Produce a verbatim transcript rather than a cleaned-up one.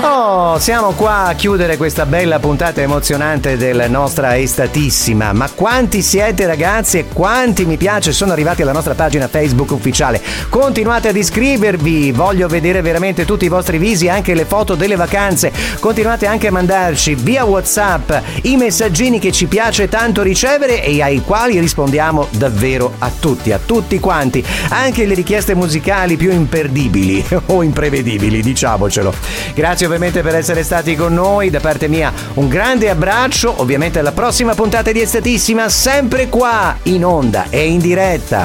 Oh, siamo qua a chiudere questa bella puntata emozionante della nostra Estatissima. Ma quanti siete, ragazzi, e quanti mi piace sono arrivati alla nostra pagina Facebook ufficiale. Continuate ad iscrivervi, voglio vedere veramente tutti i vostri visi, anche le foto delle vacanze. Continuate anche a mandarci via WhatsApp i messaggini che ci piace tanto ricevere e ai quali rispondiamo davvero a tutti, a tutti quanti. Anche le richieste musicali più imperdibili o imprevedibili, diciamocelo. Grazie ovviamente per essere stati con noi. Da parte mia un grande abbraccio. Ovviamente alla prossima puntata di Estatissima, sempre qua in onda e in diretta.